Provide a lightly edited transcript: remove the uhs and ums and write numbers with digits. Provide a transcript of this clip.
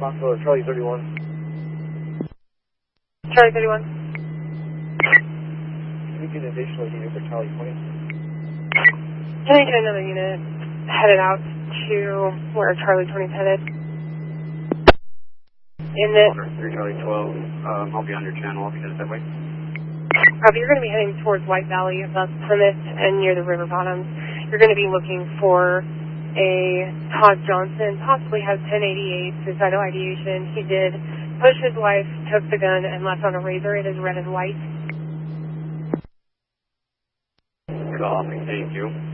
Foxtrot, Charlie 31. Charlie 31. Can we get an additional unit for Charlie 20? Can I get another unit headed out to where Charlie 20 is headed? In the... 3 Charlie 12, I'll be on your channel, I'll be headed that way. You're going to be heading towards White Valley above Plymouth and near the river bottoms. You're going to be looking for a Todd Johnson, possibly has 1088 suicidal ideation. He did push his wife, took the gun, and left on a razor. It is red and white. Copy, thank you.